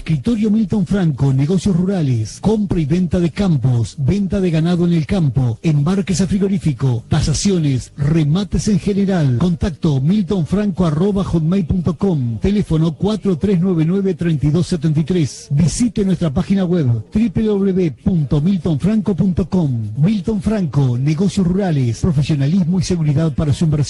Escritorio Milton Franco, negocios rurales, compra y venta de campos, venta de ganado en el campo, embarques a frigorífico, tasaciones, remates en general. Contacto miltonfranco@hotmail.com, teléfono 4399-3273. Visite nuestra página web www.miltonfranco.com. Milton Franco, negocios rurales, profesionalismo y seguridad para su inversión.